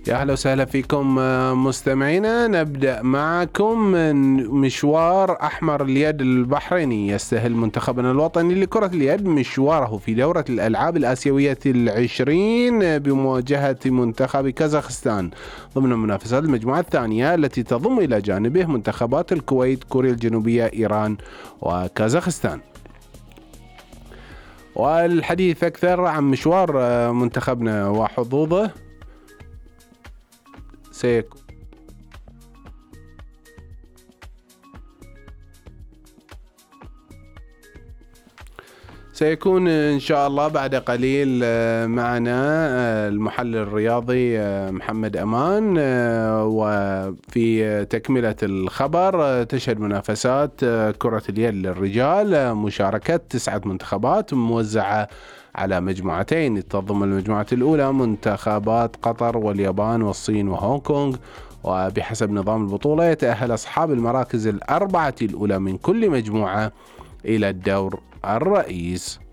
يا أهلا وسهلا فيكم مستمعينا. نبدأ معكم من مشوار أحمر اليد البحريني. يستهل منتخبنا الوطني لكرة اليد مشواره في دورة الألعاب الآسيوية 20 بمواجهة منتخب كازاخستان ضمن منافسات المجموعة الثانية التي تضم إلى جانبه منتخبات الكويت، كوريا الجنوبية، إيران وكازاخستان. والحديث أكثر عن مشوار منتخبنا وحظوظه سيكون إن شاء الله بعد قليل معنا المحلل الرياضي محمد أمان. وفي تكملة الخبر تشهد منافسات كرة اليد للرجال مشاركة 9 منتخبات موزعة على مجموعتين. تضم المجموعة الأولى منتخبات قطر واليابان والصين وهونغ كونغ، وبحسب نظام البطولة يتأهل أصحاب المراكز الأربعة الأولى من كل مجموعة إلى الدور الرئيس.